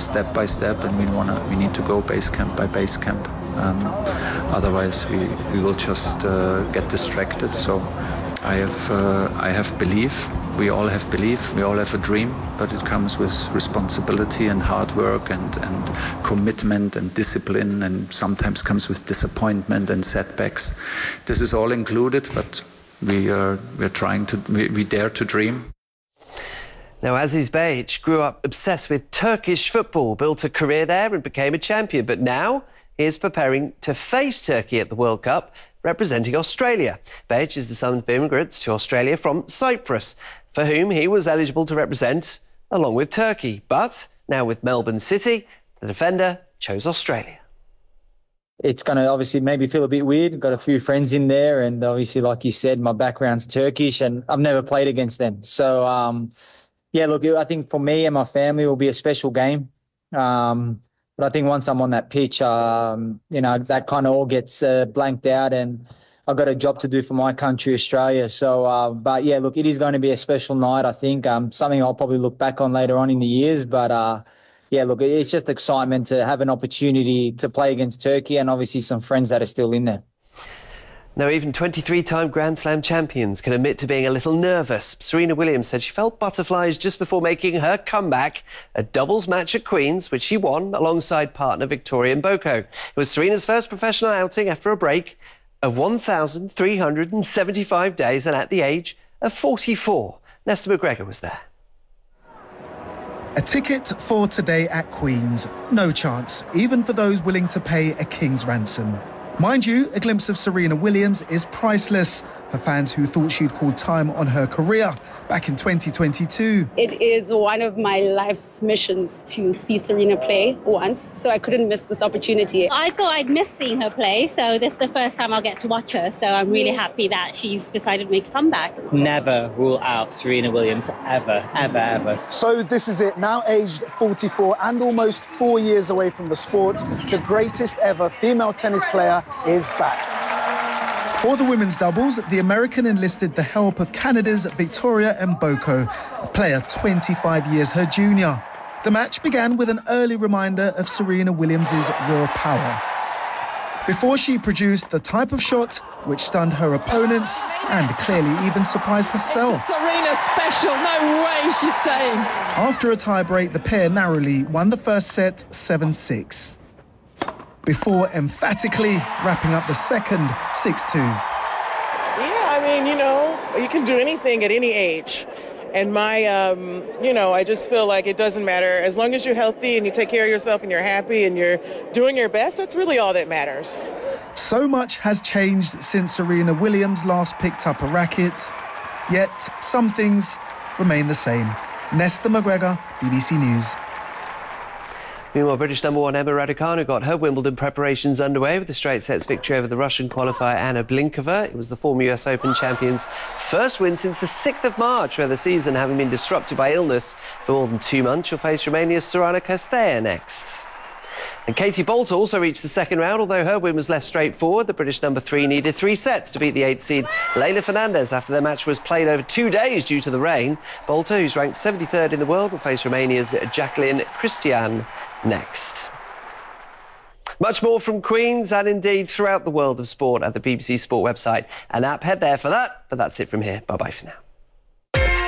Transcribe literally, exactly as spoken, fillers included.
step by step, and we wanna we need to go base camp by base camp. Um, otherwise, we, we will just uh, get distracted. So I have uh, I have belief. We all have belief. We all have a dream, but it comes with responsibility and hard work and, and commitment and discipline, and sometimes comes with disappointment and setbacks. This is all included, but we are we are trying to we, we dare to dream. Now, Aziz Behich grew up obsessed with Turkish football, built a career there and became a champion. But now he is preparing to face Turkey at the World Cup, representing Australia. Behich is the son of immigrants to Australia from Cyprus, for whom he was eligible to represent along with Turkey. But now with Melbourne City, the defender chose Australia. It's going to obviously maybe feel a bit weird. Got a few friends in there, and obviously, like you said, my background's Turkish and I've never played against them. So, um, yeah, look, I think for me and my family it will be a special game. Um, but I think once I'm on that pitch, um, you know, that kind of all gets uh, blanked out, and I've got a job to do for my country, Australia. So, uh, but yeah, look, it is going to be a special night, I think. Um, something I'll probably look back on later on in the years. But, uh, yeah, look, it's just excitement to have an opportunity to play against Turkey, and obviously some friends that are still in there. Now, even twenty-three-time Grand Slam champions can admit to being a little nervous. Serena Williams said she felt butterflies just before making her comeback, a doubles match at Queen's, which she won alongside partner Victoria Mboko. It was Serena's first professional outing after a break of one thousand three hundred seventy-five days, and at the age of forty-four. Nesta McGregor was there. A ticket for today at Queen's. No chance, even for those willing to pay a king's ransom. Mind you, a glimpse of Serena Williams is priceless for fans who thought she'd called time on her career back in twenty twenty-two. It is one of my life's missions to see Serena play once, so I couldn't miss this opportunity. I thought I'd miss seeing her play, so this is the first time I'll get to watch her, so I'm really happy that she's decided to make a comeback. Never rule out Serena Williams, ever, ever, ever. So this is it, now aged forty-four and almost four years away from the sport, the greatest ever female tennis player is back. For the women's doubles, the American enlisted the help of Canada's Victoria Mboko, a player twenty-five years her junior. The match began with an early reminder of Serena Williams' raw power, before she produced the type of shot which stunned her opponents and clearly even surprised herself. Serena special, no way, she's saying. After a tie-break, the pair narrowly won the first set seven six. Before emphatically wrapping up the second six two. Yeah, I mean, you know, you can do anything at any age. And my, um, you know, I just feel like it doesn't matter. As long as you're healthy and you take care of yourself and you're happy and you're doing your best, that's really all that matters. So much has changed since Serena Williams last picked up a racket. Yet some things remain the same. Nesta McGregor, B B C News. Meanwhile, British number one Emma Raducanu got her Wimbledon preparations underway with the straight sets victory over the Russian qualifier Anna Blinkova. It was the former U S Open champion's first win since the sixth of March, where the season, having been disrupted by illness for more than two months, she'll face Romania's Sorana Cîrstea next. And Katie Bolt also reached the second round, although her win was less straightforward. The British number three needed three sets to beat the eighth seed Leylah Fernandez after their match was played over two days due to the rain. Bolter, who's ranked seventy-third in the world, will face Romania's Jacqueline Cristian next. Much more from Queen's and indeed throughout the world of sport at the B B C Sport website and app. Head there for that, but that's it from here. Bye-bye for now.